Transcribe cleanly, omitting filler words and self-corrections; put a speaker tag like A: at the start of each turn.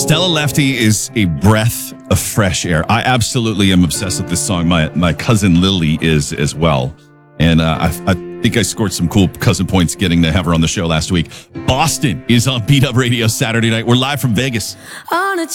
A: Stella Lefty is a breath of fresh air. I absolutely am obsessed with this song. My cousin Lily is as well. And I think I scored some cool cousin points getting to have her on the show last week. Boston is on Beat Up Radio Saturday night. We're live from Vegas.
B: On a